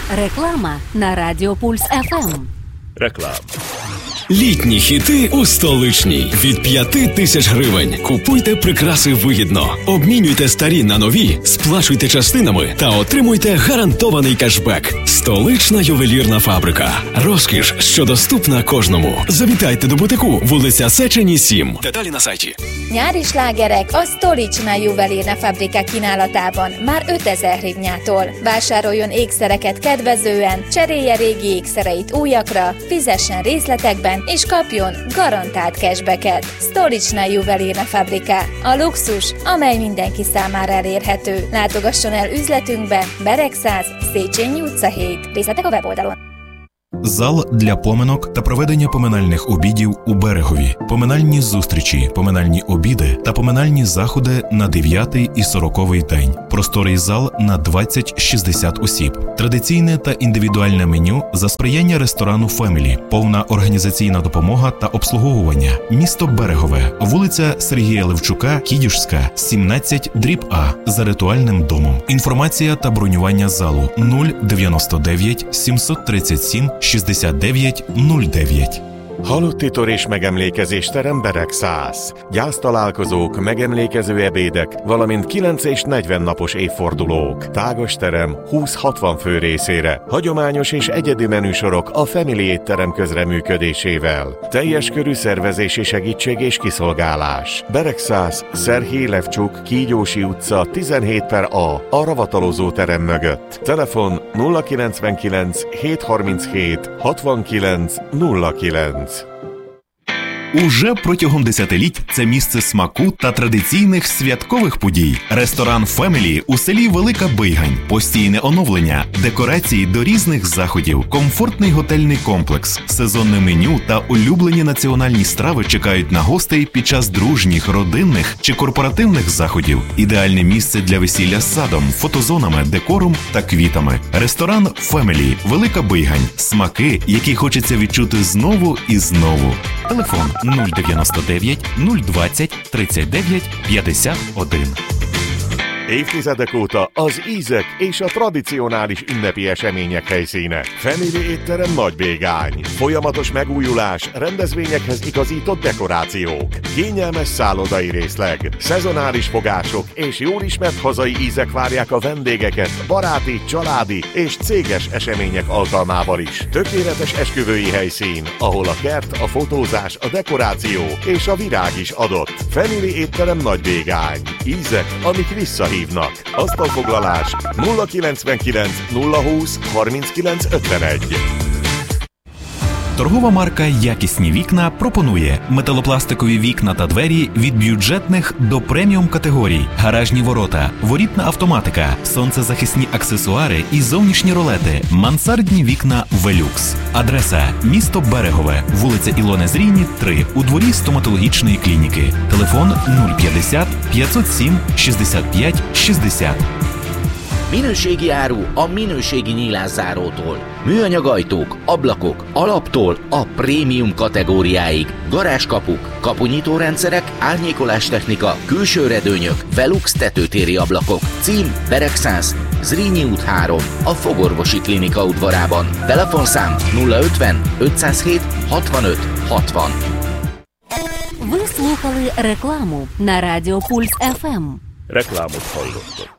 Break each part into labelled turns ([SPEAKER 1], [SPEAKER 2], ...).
[SPEAKER 1] Реклама на Радіо Пульс ФМ.
[SPEAKER 2] Реклама.
[SPEAKER 3] Літні хіти у Столичній. Від 5 000 гривень. Купуйте прикраси вигідно. Обмінюйте старі на нові, сплачуйте частинами та отримуйте гарантований кешбек. Столична ювелірна фабрика. Розкіш, що доступна кожному. Завітайте до бутику, вулиця Széchenyi 7. Деталі на сайті.
[SPEAKER 4] Nyári slágerek a Stolicsna Juvelirna Fabrika kínálatában már 5000 hrivnyától. Vásároljon ékszereket kedvezően, cserélje régi ékszereit újakra, fizessen részletekben és kapjon garantált cashbacket. Stolicsna Juvelirna Fabrika. A luxus, amely mindenki számára elérhető. Látogasson el üzletünkbe, Bereg 100, Széchenyi utca 7. Részletek a weboldalon.
[SPEAKER 5] Зал для поминок та проведення поминальних обідів у Берегові, поминальні зустрічі, поминальні обіди та поминальні заходи на 9-й і 40-й день. Просторий зал на 20-60 осіб. Традиційне та індивідуальне меню за сприяння ресторану «Фемілі». Повна організаційна допомога та обслуговування. Місто Берегове, вулиця Сергія Левчука, Кідюшська, 17/А, за ритуальним домом. Інформація та бронювання залу 099 737 6909.
[SPEAKER 2] Halottitor és megemlékezésterem Bereg 100. Gyásztalálkozók, megemlékező ebédek, valamint 9 és 40 napos évfordulók. Tágas terem 20-60 fő részére. Hagyományos és egyedi menüsorok a Family étterem közreműködésével. Teljes körű szervezési segítség és kiszolgálás. Bereg 100, Szerhij Levcsuk, Kígyósi utca 17/A, a ravatalozó terem mögött. Telefon 099 737 69 09.
[SPEAKER 5] Уже протягом десятиліть це місце смаку та традиційних святкових подій. Ресторан «Фемілі» у селі Велика Бийгань. Постійне оновлення, декорації до різних заходів, комфортний готельний комплекс, сезонне меню та улюблені національні страви чекають на гостей під час дружніх, родинних чи корпоративних заходів. Ідеальне місце для весілля з садом, фотозонами, декором та квітами. Ресторан «Фемілі» Велика Бийгань. Смаки, які хочеться відчути знову і знову. Телефон 099 020 39 51.
[SPEAKER 2] Évtizedek óta az ízek és a tradicionális ünnepi események helyszíne. Family étterem Nagybégány. Folyamatos megújulás, rendezvényekhez igazított dekorációk, kényelmes szállodai részleg, szezonális fogások és jól ismert hazai ízek várják a vendégeket baráti, családi és céges események alkalmával is. Tökéletes esküvői helyszín, ahol a kert, a fotózás, a dekoráció és a virág is adott. Family étterem Nagybégány. Ízek, amik visszahívnak. Asztalfoglalás 099 020 39 51.
[SPEAKER 5] Торгова марка «Якісні вікна» пропонує металопластикові вікна та двері від бюджетних до преміум категорій, гаражні ворота, ворітна автоматика, сонцезахисні аксесуари і зовнішні ролети, мансардні вікна «Велюкс». Адреса – місто Берегове, вулиця Ілони Зрійні, 3, у дворі стоматологічної клініки. Телефон 050 507 65 60.
[SPEAKER 6] Minőségi áru a minőségi nyílászárótól. Műanyag ajtók, ablakok, alaptól a prémium kategóriáig. Garázskapuk, kapunyítórendszerek, árnyékolástechnika, külső redőnyök, Velux tetőtéri ablakok. Cím Bereg 100, Zrínyi út 3, a Fogorvosi Klinika udvarában. Telefonszám 050 507 65 60.
[SPEAKER 1] Ви слухали рекламу на Радіо Пульс ФМ.
[SPEAKER 2] Reklámot hallottak.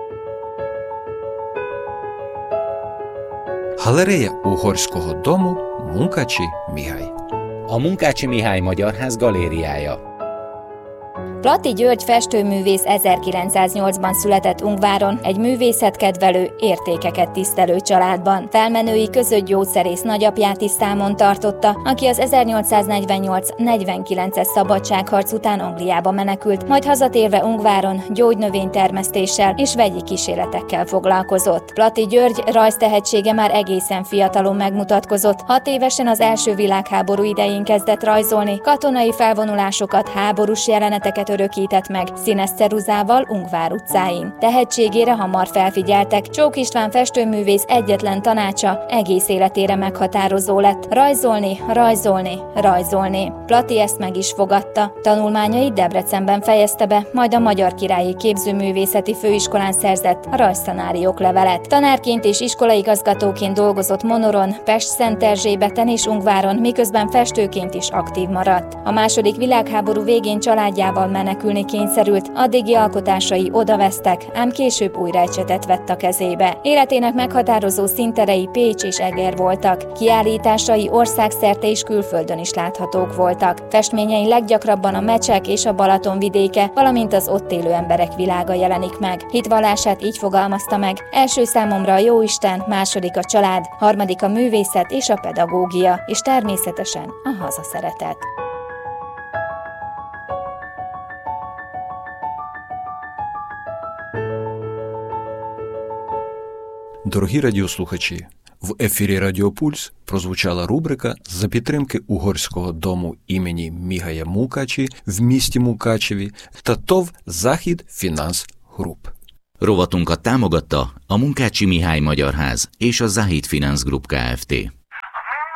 [SPEAKER 7] Галерея Угорського дому Munkácsy Mihály.
[SPEAKER 8] A Munkácsy Mihály Magyarház galériája.
[SPEAKER 4] Platti György festőművész 1908-ban született Ungváron, egy művészetkedvelő, értékeket tisztelő családban. Felmenői között gyógyszerész nagyapját is számon tartotta, aki az 1848-49-es szabadságharc után Angliába menekült, majd hazatérve Ungváron gyógynövénytermesztéssel és vegyi kísérletekkel foglalkozott. Platti György rajztehetsége már egészen fiatalon megmutatkozott, 6 évesen az első világháború idején kezdett rajzolni, katonai felvonulásokat, háborús jeleneteket örökített meg színes ceruzával Ungvár utcáin. Tehetségére hamar felfigyeltek, Csók István festőművész egyetlen tanácsa egész életére meghatározó lett: rajzolni, rajzolni, rajzolni. Plati ezt meg is fogadta. Tanulmányait Debrecenben fejezte be, majd a Magyar Királyi Képzőművészeti Főiskolán szerzett rajztanári oklevelet. Tanárként és iskolaigazgatóként dolgozott Monoron, Pest-Szent-Erzsébeten és Ungváron, miközben festőként is aktív maradt. A második világháború végén családjával menekülni kényszerült, addigi alkotásai odavesztek, ám később újra ecsetet vett a kezébe. Életének meghatározó színterei Pécs és Eger voltak. Kiállításai országszerte és külföldön is láthatók voltak. Festményei leggyakrabban a Mecsek és a Balaton vidéke, valamint az ott élő emberek világa jelenik meg. Hitvallását így fogalmazta meg: első számomra a jóisten, második a család, harmadik a művészet és a pedagógia, és természetesen a hazaszeretet.
[SPEAKER 7] Дорогі радіослухачі, в ефірі Радіо Пульс прозвучала рубрика за підтримки Угорського дому імені Мігая Мукачі в місті Мукачеві та ТОВ Захід Фінанс Груп.
[SPEAKER 6] Rovatunkat támogatta a Munkácsi Mihály Magyar Ház és a Zahid Finance Group Kft.